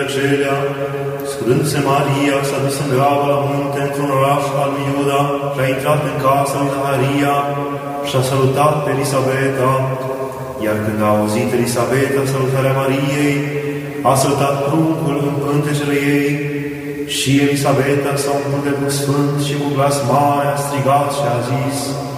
Acelea, scurându-se Maria, s-a dus în grabă la munte, într-un oraș al lui Iuda, și a intrat în casa lui Zaharia și a salutat pe Elisabeta. Iar când a auzit Elisabeta salutarea Mariei, a salutat pruncul în pântecele ei și Elisabeta s-a umplut de Duh Sfânt și cu glas mare a strigat și a zis: